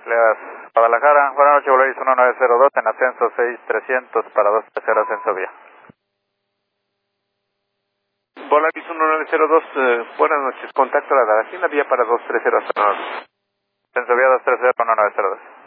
Leas Guadalajara, buenas noches, Volaris 1902 en ascenso 6300 para 230 ascenso vía. Volaris 1902, buenas noches, contacto a la Dalacina, vía para 230 hasta Ascenso vía 230 1902.